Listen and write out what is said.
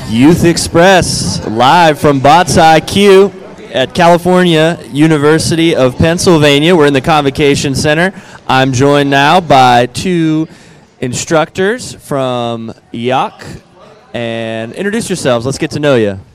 Youth Express, live from Bots IQ at California University of Pennsylvania. We're in the Convocation Center. I'm joined now by two instructors from YAC. And introduce yourselves. Let's get to know you.